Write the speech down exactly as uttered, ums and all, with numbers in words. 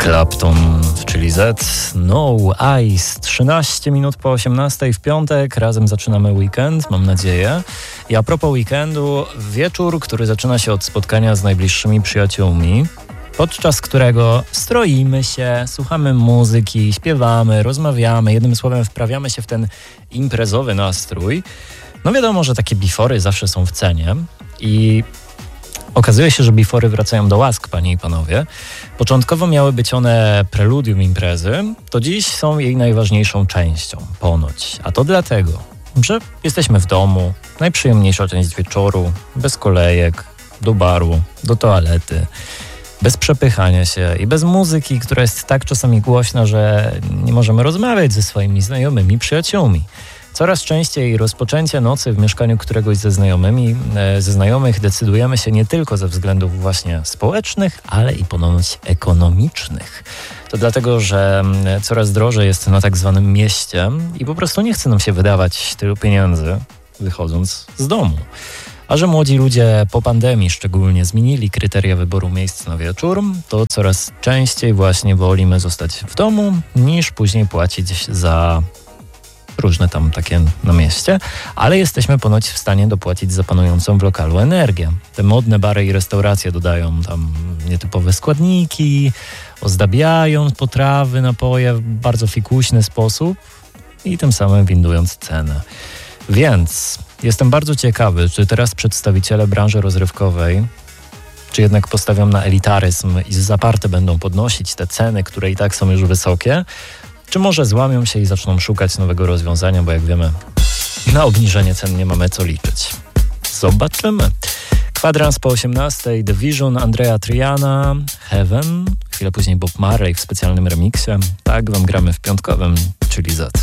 Clapton w Chili Z, No Ice, trzynaście minut po osiemnastej w piątek, razem zaczynamy weekend, mam nadzieję. I a propos weekendu, wieczór, który zaczyna się od spotkania z najbliższymi przyjaciółmi, podczas którego stroimy się, słuchamy muzyki, śpiewamy, rozmawiamy, jednym słowem wprawiamy się w ten imprezowy nastrój. No wiadomo, że takie bifory zawsze są w cenie i okazuje się, że bifory wracają do łask, panie i panowie. Początkowo miały być one preludium imprezy, to dziś są jej najważniejszą częścią, ponoć. A to dlatego, że jesteśmy w domu, najprzyjemniejsza część wieczoru, bez kolejek, do baru, do toalety, bez przepychania się i bez muzyki, która jest tak czasami głośna, że nie możemy rozmawiać ze swoimi znajomymi, przyjaciółmi. Coraz częściej rozpoczęcie nocy w mieszkaniu któregoś ze znajomymi, ze znajomych decydujemy się nie tylko ze względów właśnie społecznych, ale i ponoć ekonomicznych. To dlatego, że coraz drożej jest na tak zwanym mieście i po prostu nie chce nam się wydawać tylu pieniędzy, wychodząc z domu. A że młodzi ludzie po pandemii szczególnie zmienili kryteria wyboru miejsc na wieczór, to coraz częściej właśnie wolimy zostać w domu, niż później płacić za różne tam takie na mieście, ale jesteśmy ponoć w stanie dopłacić za panującą w lokalu energię. Te modne bary i restauracje dodają tam nietypowe składniki, ozdabiają potrawy, napoje w bardzo fikuśny sposób i tym samym windując cenę. Więc jestem bardzo ciekawy, czy teraz przedstawiciele branży rozrywkowej czy jednak postawią na elitaryzm i zaparte będą podnosić te ceny, które i tak są już wysokie, czy może złamią się i zaczną szukać nowego rozwiązania, bo jak wiemy, na obniżenie cen nie mamy co liczyć. Zobaczymy. Kwadrans po osiemnastej, The Vision, Andrea Triana, Heaven, chwilę później Bob Marley w specjalnym remiksie. Tak wam gramy w piątkowym, czyli Z.